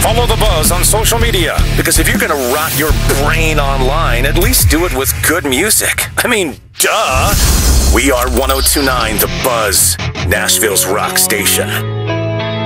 Follow The Buzz on social media, because if you're gonna rot your brain online, at least do it with good music. I mean, duh! We are 1029 The Buzz, Nashville's rock station.